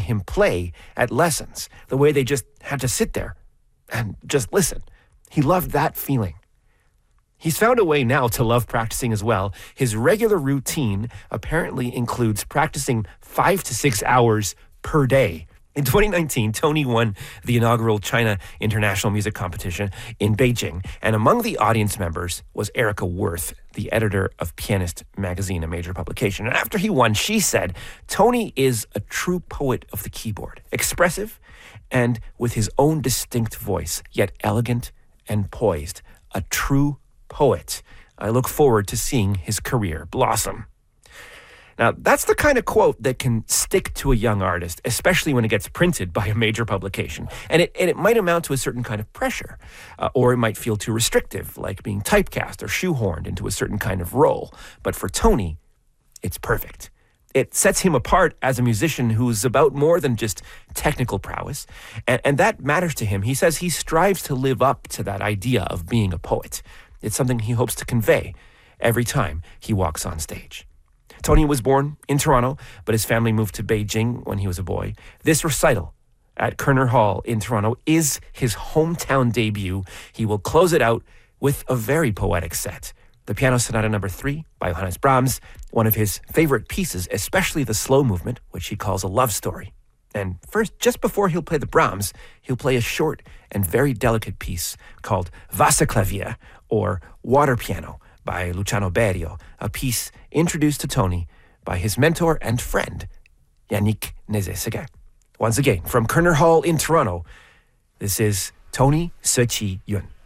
him play at lessons, the way they just had to sit there and just listen. He loved that feeling. He's found a way now to love practicing as well. His regular routine apparently includes practicing 5 to 6 hours per day. In 2019, Tony won the inaugural China International Music Competition in Beijing, and among the audience members was Erica Worth, the editor of Pianist magazine, a major publication. And after he won, she said, "Tony is a true poet of the keyboard, expressive and with his own distinct voice, yet elegant and poised. A true poet. I look forward to seeing his career blossom." Now, that's the kind of quote that can stick to a young artist, especially when it gets printed by a major publication. And it might amount to a certain kind of pressure, or it might feel too restrictive, like being typecast or shoehorned into a certain kind of role. But for Tony, it's perfect. It sets him apart as a musician who's about more than just technical prowess. And that matters to him. He says he strives to live up to that idea of being a poet. It's something he hopes to convey every time he walks on stage. Tony was born in Toronto, but his family moved to Beijing when he was a boy. This recital at Kerner Hall in Toronto is his hometown debut. He will close it out with a very poetic set. The Piano Sonata No. 3 by Johannes Brahms, one of his favorite pieces, especially the slow movement, which he calls a love story. And first, just before he'll play the Brahms, he'll play a short and very delicate piece called Wasserklavier, or Water Piano, by Luciano Berio, a piece introduced to Tony by his mentor and friend, Yannick Nézet-Séguin. Once again, from Kerner Hall in Toronto, this is Tony Se Chi Yun.